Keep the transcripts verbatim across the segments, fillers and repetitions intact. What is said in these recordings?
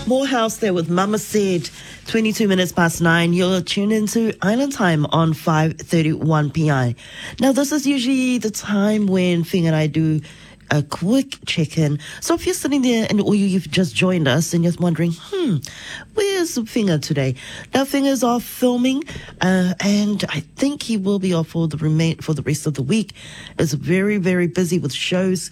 Morehouse there with Mama Said, twenty-two minutes past nine. You're tuned into Island Time on five thirty-one P I. Now, this is usually the time when Fing and I do a quick check-in. So if you're sitting there and or you've just joined us and you're wondering, hmm, where's Finger today? Now, Finger's off filming, uh, and I think he will be off for the remain for the rest of the week. It's very, very busy with shows.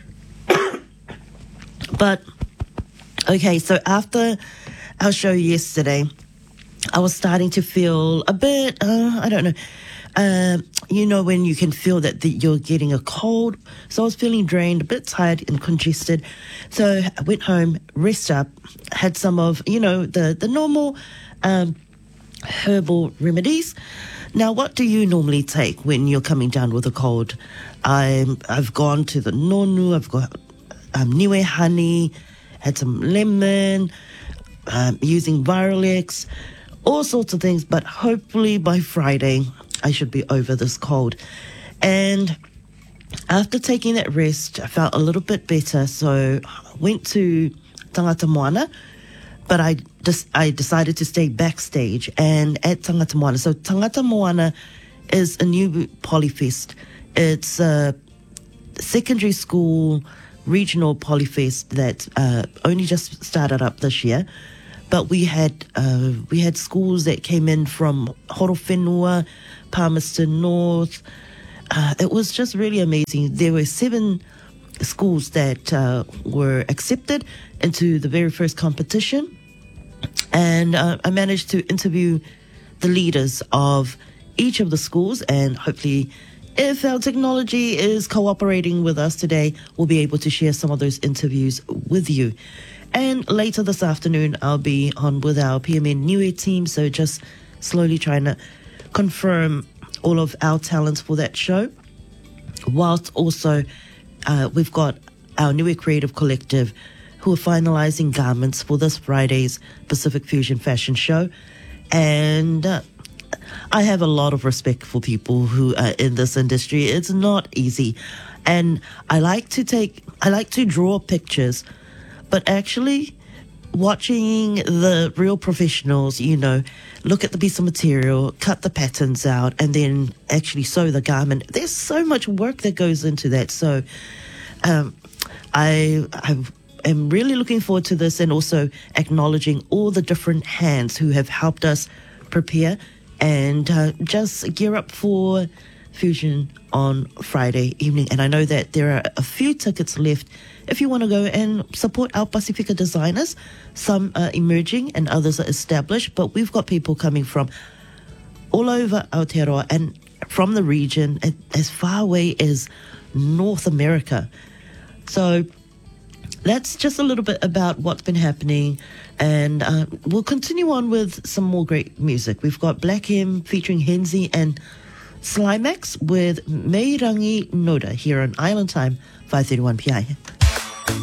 But okay, so after our show yesterday, I was starting to feel a bit, uh, I don't know, uh, you know, when you can feel that the, you're getting a cold. So I was feeling drained, a bit tired and congested. So I went home, rest up, had some of, you know, the, the normal um, herbal remedies. Now, what do you normally take when you're coming down with a cold? I'm, I've gone to the nonu, I've got um, niue honey, had some lemon, um, using Virolex, all sorts of things. But hopefully by Friday, I should be over this cold. And after taking that rest, I felt a little bit better. So I went to Tangata Moana, but I just I decided to stay backstage and at Tangata Moana. So Tangata Moana is a new Polyfest. It's a secondary school regional Polyfest that uh, only just started up this year. But we had uh, we had schools that came in from Horowhenua, Palmerston North. Uh, it was just really amazing. There were seven schools that uh, were accepted into the very first competition. And uh, I managed to interview the leaders of each of the schools, and hopefully if our technology is cooperating with us today, we'll be able to share some of those interviews with you. And later this afternoon, I'll be on with our P M N Niue team, so just slowly trying to confirm all of our talents for that show. Whilst also, uh, we've got our Niue Creative Collective who are finalizing garments for this Friday's Pacific Fusion Fashion Show. And uh, I have a lot of respect for people who are in this industry. It's not easy. And I like to take, I like to draw pictures, but actually watching the real professionals, you know, look at the piece of material, cut the patterns out, and then actually sew the garment. There's so much work that goes into that. So um, I, I am really looking forward to this, and also acknowledging all the different hands who have helped us prepare and uh, just gear up for Fusion on Friday evening. And I know that there are a few tickets left if you want to go and support our Pacifica designers. Some are emerging and others are established, but we've got people coming from all over Aotearoa and from the region as far away as North America. So that's just a little bit about what's been happening, and uh, we'll continue on with some more great music. We've got Black M featuring Henzi and Slimax with Meirangi Noda here on Island Time, five thirty-one P I.